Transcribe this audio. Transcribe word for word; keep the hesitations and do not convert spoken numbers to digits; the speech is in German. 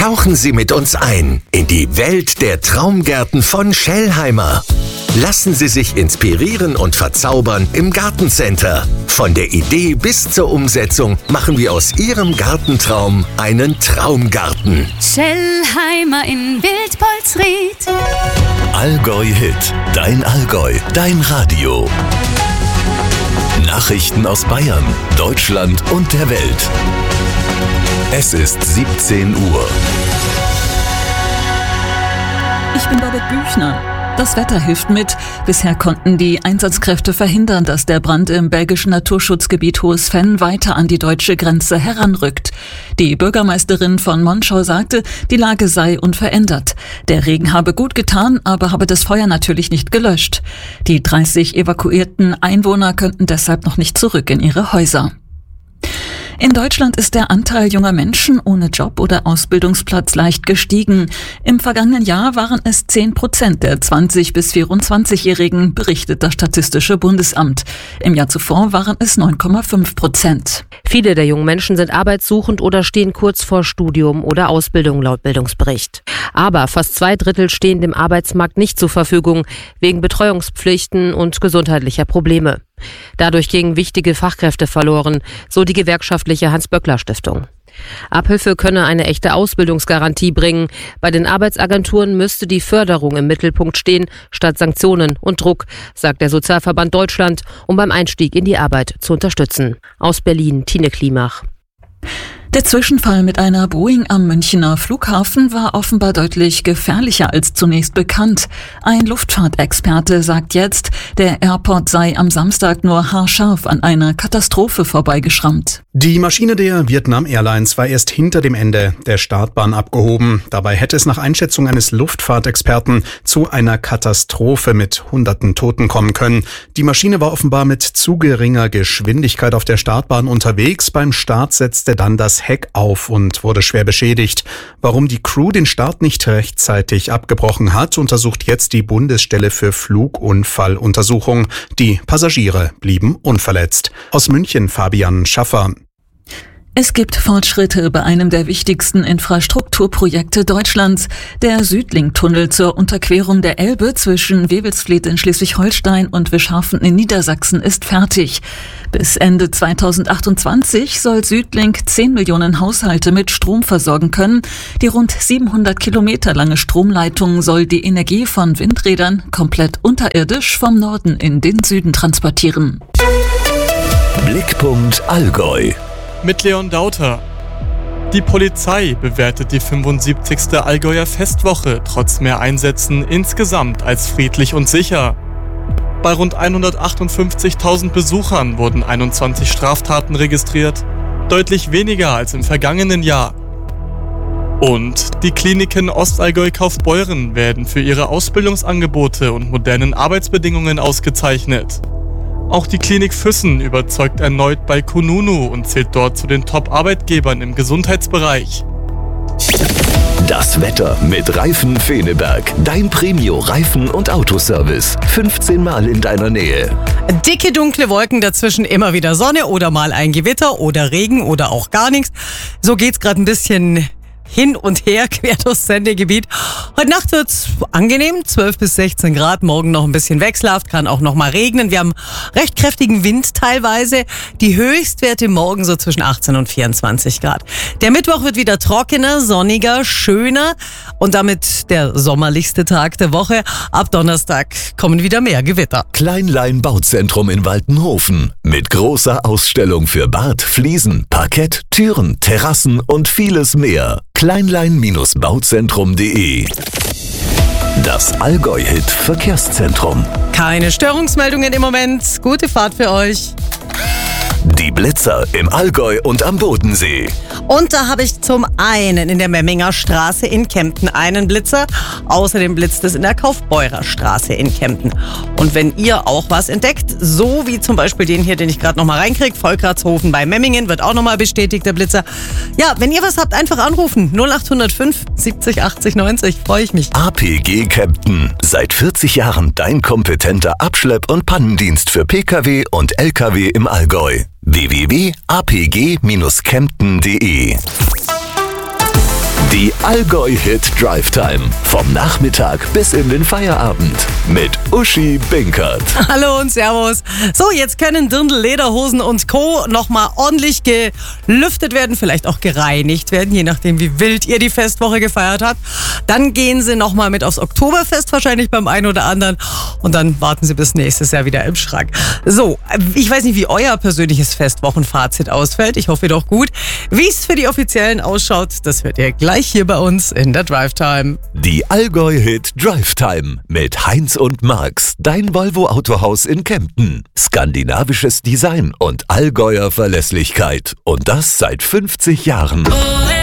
Tauchen Sie mit uns ein in die Welt der Traumgärten von Schellheimer. Lassen Sie sich inspirieren und verzaubern im Gartencenter. Von der Idee bis zur Umsetzung machen wir aus Ihrem Gartentraum einen Traumgarten. Schellheimer in Wildpolsried. Allgäu Hit, dein Allgäu, dein Radio. Nachrichten aus Bayern, Deutschland und der Welt. Es ist siebzehn Uhr. Ich bin Babette Büchner. Das Wetter hilft mit. Bisher konnten die Einsatzkräfte verhindern, dass der Brand im belgischen Naturschutzgebiet Hohes Venn weiter an die deutsche Grenze heranrückt. Die Bürgermeisterin von Monschau sagte, die Lage sei unverändert. Der Regen habe gut getan, aber habe das Feuer natürlich nicht gelöscht. Die dreißig evakuierten Einwohner könnten deshalb noch nicht zurück in ihre Häuser. In Deutschland ist der Anteil junger Menschen ohne Job oder Ausbildungsplatz leicht gestiegen. Im vergangenen Jahr waren es zehn Prozent der zwanzig- bis vierundzwanzigjährigen, berichtet das Statistische Bundesamt. Im Jahr zuvor waren es neun Komma fünf Prozent. Viele der jungen Menschen sind arbeitssuchend oder stehen kurz vor Studium oder Ausbildung laut Bildungsbericht. Aber fast zwei Drittel stehen dem Arbeitsmarkt nicht zur Verfügung, wegen Betreuungspflichten und gesundheitlicher Probleme. Dadurch gingen wichtige Fachkräfte verloren, so die gewerkschaftliche Hans-Böckler-Stiftung. Abhilfe könne eine echte Ausbildungsgarantie bringen. Bei den Arbeitsagenturen müsste die Förderung im Mittelpunkt stehen, statt Sanktionen und Druck, sagt der Sozialverband Deutschland, um beim Einstieg in die Arbeit zu unterstützen. Aus Berlin, Tine Klimach. Der Zwischenfall mit einer Boeing am Münchner Flughafen war offenbar deutlich gefährlicher als zunächst bekannt. Ein Luftfahrtexperte sagt jetzt, der Airport sei am Samstag nur haarscharf an einer Katastrophe vorbeigeschrammt. Die Maschine der Vietnam Airlines war erst hinter dem Ende der Startbahn abgehoben. Dabei hätte es nach Einschätzung eines Luftfahrtexperten zu einer Katastrophe mit hunderten Toten kommen können. Die Maschine war offenbar mit zu geringer Geschwindigkeit auf der Startbahn unterwegs. Beim Start setzte dann das Heck auf und wurde schwer beschädigt. Warum die Crew den Start nicht rechtzeitig abgebrochen hat, untersucht jetzt die Bundesstelle für Flugunfalluntersuchung. Die Passagiere blieben unverletzt. Aus München Fabian Schaffer. Es gibt Fortschritte bei einem der wichtigsten Infrastrukturprojekte Deutschlands. Der Südlink-Tunnel zur Unterquerung der Elbe zwischen Wewelsfleth in Schleswig-Holstein und Wischhafen in Niedersachsen ist fertig. Bis Ende zweitausendachtundzwanzig soll Südlink zehn Millionen Haushalte mit Strom versorgen können. Die rund siebenhundert Kilometer lange Stromleitung soll die Energie von Windrädern komplett unterirdisch vom Norden in den Süden transportieren. Blickpunkt Allgäu. Mit Leon Dauter. Die Polizei bewertet die fünfundsiebzigste Allgäuer Festwoche trotz mehr Einsätzen insgesamt als friedlich und sicher. Bei rund hundertachtundfünfzigtausend Besuchern wurden einundzwanzig Straftaten registriert, deutlich weniger als im vergangenen Jahr. Und die Kliniken Ostallgäu-Kaufbeuren werden für ihre Ausbildungsangebote und modernen Arbeitsbedingungen ausgezeichnet. Auch die Klinik Füssen überzeugt erneut bei Kununu und zählt dort zu den Top-Arbeitgebern im Gesundheitsbereich. Das Wetter mit Reifen Feneberg. Dein Premio-Reifen- und Autoservice. fünfzehn Mal in deiner Nähe. Dicke, dunkle Wolken, dazwischen immer wieder Sonne oder mal ein Gewitter oder Regen oder auch gar nichts. So geht's gerade ein bisschen hin und her, quer durchs Sendegebiet. Heute Nacht wird's angenehm, zwölf bis sechzehn Grad, morgen noch ein bisschen wechselhaft, kann auch noch mal regnen. Wir haben recht kräftigen Wind teilweise. Die Höchstwerte morgen so zwischen achtzehn und vierundzwanzig Grad. Der Mittwoch wird wieder trockener, sonniger, schöner und damit der sommerlichste Tag der Woche. Ab Donnerstag kommen wieder mehr Gewitter. Kleinlein Bauzentrum in Waltenhofen mit großer Ausstellung für Bad, Fliesen, Parkett, Türen, Terrassen und vieles mehr. kleinlein Bauzentrum punkt de. Das Allgäu-Hit Verkehrszentrum. Keine Störungsmeldungen im Moment. Gute Fahrt für euch. Die Blitzer im Allgäu und am Bodensee. Und da habe ich zum einen in der Memminger Straße in Kempten einen Blitzer. Außerdem blitzt es in der Kaufbeurer Straße in Kempten. Und wenn ihr auch was entdeckt, so wie zum Beispiel den hier, den ich gerade nochmal reinkriege, Volkratshofen bei Memmingen, wird auch nochmal bestätigt, der Blitzer. Ja, wenn ihr was habt, einfach anrufen. null acht null fünf siebzig achtzig neunzig, freue ich mich. A P G Kempten. Seit vierzig Jahren dein kompetenter Abschlepp- und Pannendienst für Pkw und Lkw im Allgäu. w w w punkt a p g Bindestrich kempten punkt de. Die Allgäu Hit Drive Time. Vom Nachmittag bis in den Feierabend. Mit Uschi Binkert. Hallo und Servus. So, jetzt können Dirndl, Lederhosen und Co. nochmal ordentlich gelüftet werden, vielleicht auch gereinigt werden, je nachdem wie wild ihr die Festwoche gefeiert habt. Dann gehen sie nochmal mit aufs Oktoberfest, wahrscheinlich beim einen oder anderen. Und dann warten sie bis nächstes Jahr wieder im Schrank. So, ich weiß nicht, wie euer persönliches Festwochenfazit ausfällt. Ich hoffe doch gut. Wie es für die Offiziellen ausschaut, das hört ihr gleich hier bei uns in der Drive Time. Die Allgäu Hit Drive Time mit Heinz und Marx, dein Volvo Autohaus in Kempten. Skandinavisches Design und Allgäuer Verlässlichkeit. Und das seit fünfzig Jahren.